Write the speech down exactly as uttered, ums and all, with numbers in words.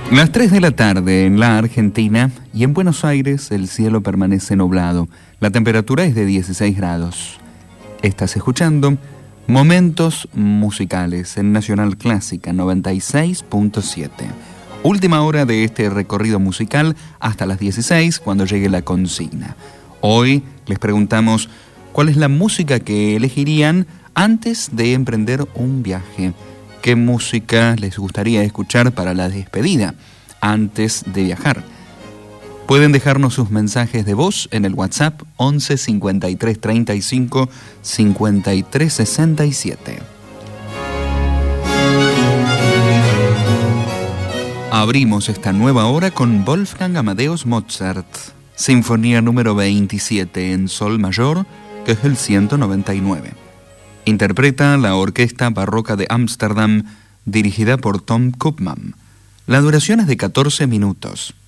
Las tres de la tarde en la Argentina y en Buenos Aires el cielo permanece nublado. La temperatura es de dieciséis grados. Estás escuchando Momentos Musicales en Nacional Clásica noventa y seis punto siete. Última hora de este recorrido musical hasta las dieciséis, cuando llegue la consigna. Hoy les preguntamos cuál es la música que elegirían antes de emprender un viaje. ¿Qué música les gustaría escuchar para la despedida antes de viajar? Pueden dejarnos sus mensajes de voz en el WhatsApp once cincuenta y tres treinta y cinco cincuenta y tres sesenta y siete. Abrimos esta nueva hora con Wolfgang Amadeus Mozart, Sinfonía número veintisiete en Sol mayor, que es el ciento noventa y nueve. Interpreta la Orquesta Barroca de Ámsterdam, dirigida por Tom Koopman. La duración es de catorce minutos.